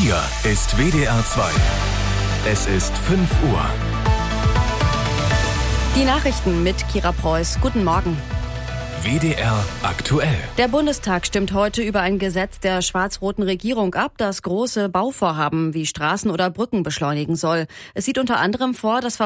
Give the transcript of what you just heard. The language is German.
Hier ist WDR 2. Es ist 5 Uhr. Die Nachrichten mit Kira Preuß. Guten Morgen. WDR aktuell. Der Bundestag stimmt heute über ein Gesetz der schwarz-roten Regierung ab, das große Bauvorhaben wie Straßen oder Brücken beschleunigen soll. Es sieht unter anderem vor, das